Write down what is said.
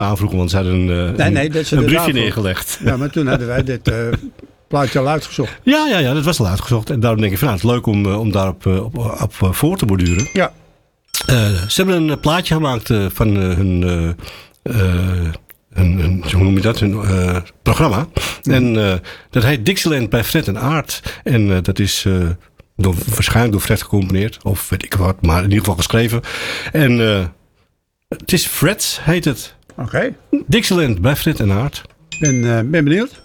aanvroegen, want ze hadden een briefje neergelegd. Ja, maar toen hadden wij dit plaatje al uitgezocht. Ja, dat was al uitgezocht. En daarom denk ik van, het is leuk om daarop op voor te borduren. Ja. Ze hebben een plaatje gemaakt van hun hoe noem je dat? Hun programma. En dat heet Dixieland bij Fred en Aart. En dat is waarschijnlijk door Fred gecomponeerd. Of weet ik wat, maar in ieder geval geschreven. En het is Fred's, heet het. Oké. Dixieland bij Fred en Aart. Ben benieuwd.